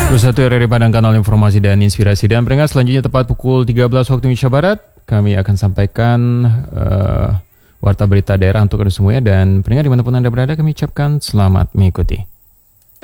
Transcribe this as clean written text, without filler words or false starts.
Satu RRI Padang, kanal informasi dan inspirasi. Dan peringkat selanjutnya tepat pukul 13 waktu Indonesia Barat, kami akan sampaikan warta berita daerah untuk Anda semuanya. Dan peringkat dimanapun Anda berada, kami ucapkan selamat mengikuti.